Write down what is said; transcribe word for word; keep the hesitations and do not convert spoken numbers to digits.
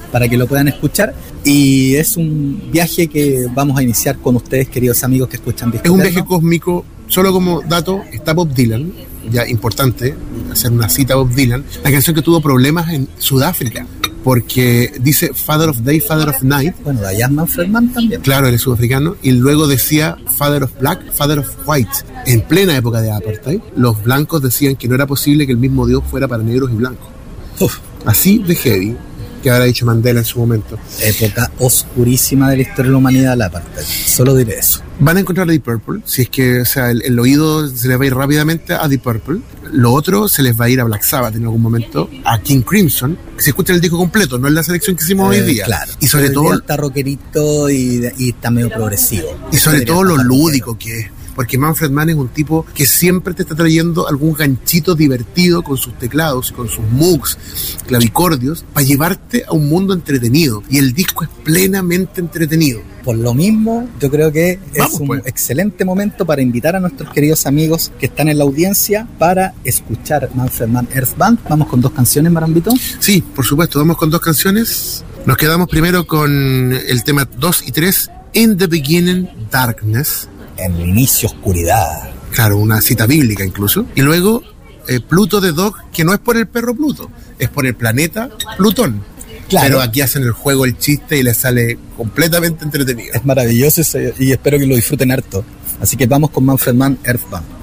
para que lo puedan escuchar. Y es un viaje que vamos a iniciar con ustedes, queridos amigos que escuchan Disco Es un Eterno. viaje cósmico. Solo como dato, está Bob Dylan, ya importante hacer una cita a Bob Dylan, la canción que tuvo problemas en Sudáfrica, porque dice Father of Day, Father of Night. Bueno, Diane Manfred Mann también. Claro, él es sudafricano, y luego decía Father of Black, Father of White. En plena época de apartheid, los blancos decían que no era posible que el mismo Dios fuera para negros y blancos. Uf. Así de heavy, que habrá dicho Mandela en su momento. Época oscurísima de la historia de la humanidad, la apartheid. Solo diré eso. Van a encontrar a Deep Purple, si es que, o sea, el, el oído se les va a ir rápidamente a Deep Purple. Lo otro se les va a ir a Black Sabbath en algún momento, a King Crimson, que se escucha el disco completo, no es la selección que hicimos eh, hoy día. Claro. Y sobre hoy todo... día está rockerito y, y está medio progresivo. Y sobre todo lo rockero. lúdico que es. Porque Manfred Mann es un tipo que siempre te está trayendo algún ganchito divertido con sus teclados y con sus moogs, clavicordios, para llevarte a un mundo entretenido. Y el disco es plenamente entretenido. Por lo mismo, yo creo que Vamos, es un pues. excelente momento para invitar a nuestros queridos amigos que están en la audiencia para escuchar Manfred Mann Earth Band. Vamos con dos canciones, Marambito. Sí, por supuesto, vamos con dos canciones. Nos quedamos primero con el tema dos y tres, In the Beginning, Darkness. En el inicio, oscuridad. Claro, una cita bíblica incluso. Y luego eh, Pluto de Dog, que no es por el perro Pluto, es por el planeta Plutón. Claro. Pero aquí hacen el juego, el chiste, y les sale completamente entretenido. Es maravilloso ese, y espero que lo disfruten harto. Así que vamos con Manfred Mann Earth Band.